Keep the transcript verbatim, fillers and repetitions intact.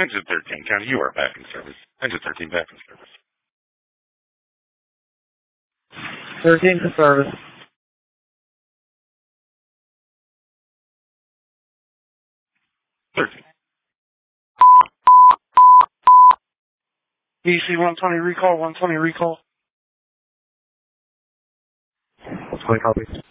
Engine thirteen, County, you are back in service. Engine thirteen back in service. thirteen in service. thirteen. D C one twenty recall, one twenty recall. one twenty copy.